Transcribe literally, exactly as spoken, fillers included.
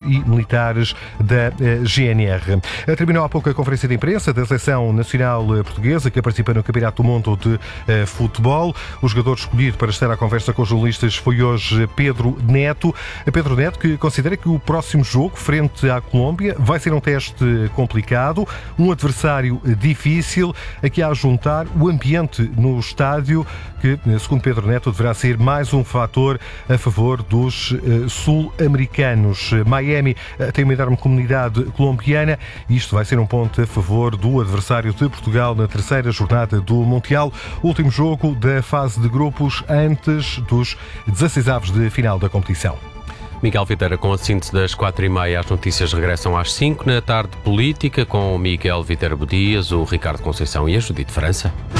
e militares da G N R. Terminou há pouco a conferência de imprensa da Seleção Nacional Portuguesa, que participa no Campeonato do Mundo de uh, Futebol. O jogador escolhido para estar à conversa com os jornalistas foi hoje Pedro Neto. Pedro Neto, que considera que o próximo jogo, frente à Colômbia, vai ser um teste complicado, um adversário difícil, aqui a juntar o ambiente no estádio, que, segundo Pedro Neto, deverá ser mais um fator a favor dos uh, sul-americanos. Miami uh, tem uma enorme comunidade colombiana e isto vai ser um ponto a favor do adversário de Portugal na terceira jornada do Mundial, último jogo da fase de grupos antes dos dezasseis de final da competição. Miguel Vieira com a síntese das quatro e meia. As notícias regressam às cinco na tarde política com o Miguel Vieira Bodias, o Ricardo Conceição e a Judite França.